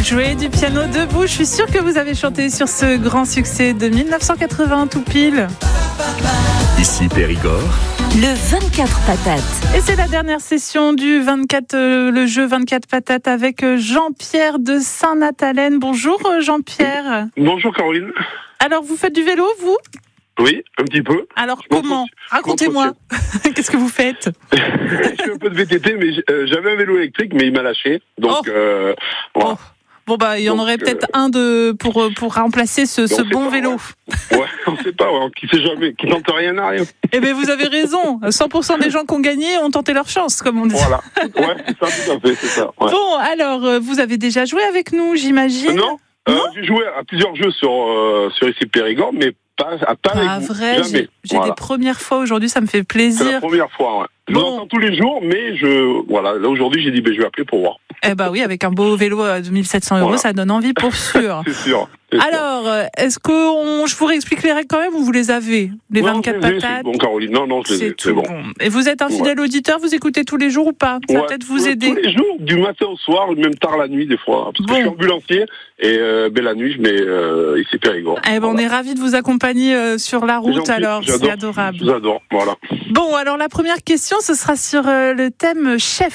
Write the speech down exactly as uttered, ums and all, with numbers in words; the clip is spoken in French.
jouez du piano debout. Je suis sûre que vous avez chanté sur ce grand succès de mille neuf cent quatre-vingts tout pile. Ici Périgord. Le vingt-quatre patates. Et c'est la dernière session du vingt-quatre, euh, le jeu vingt-quatre patates avec Jean-Pierre de Saint-Nathalène. Bonjour Jean-Pierre. Bonjour Caroline. Alors vous faites du vélo vous ? Oui, un petit peu. Alors comment ? Racontez-moi. Qu'est-ce que vous faites ? Je fais un peu de V T T, mais euh, j'avais un vélo électrique, mais il m'a lâché. Donc oh. euh, voilà. Oh. Bon bah il y en Donc, aurait peut-être euh, un de pour pour remplacer ce, ce bon pas, vélo. Ouais. ouais, on sait pas, ouais, qui sait jamais, qui tente rien à rien. Eh bien vous avez raison. cent pour cent des gens qui ont gagné ont tenté leur chance, comme on dit. Voilà. Ouais, c'est ça, tout à fait, c'est ça. Ouais. Bon alors euh, vous avez déjà joué avec nous, j'imagine. Euh, non, euh, j'ai joué à plusieurs jeux sur euh, sur ici Périgord, mais pas à pas avec Ah vous. vrai, Jamais. j'ai, j'ai Voilà. des premières fois aujourd'hui, ça me fait C'est plaisir. la première fois. Ouais. Je Bon. vous entends tous les jours, mais je voilà. Là aujourd'hui, j'ai dit ben je vais appeler pour voir. Eh ben oui, avec un beau vélo à deux mille sept cents euros, Voilà. ça donne envie pour sûr. C'est sûr. C'est sûr. Alors, euh, est-ce que on, je vous réexplique les règles quand même ou vous les avez ? Les Non, vingt-quatre je les ai, patates. c'est bon, Caroline. Non, non, je les ai. C'est C'est tout bon. bon. Et vous êtes un fidèle auditeur, vous écoutez tous les jours ou pas ? Ça va Ouais, peut-être vous tous- aider. Tous les jours, du matin au soir, même tard la nuit des fois. Parce que Bon. je suis ambulancier et euh, ben, la nuit, je mets euh, ici Périgord. Eh ben, on est ravis de vous accompagner euh, sur la C'est route, gentil, alors c'est j'adore, adorable. Je vous adore, voilà. Bon, alors la première question, ce sera sur euh, le thème chef.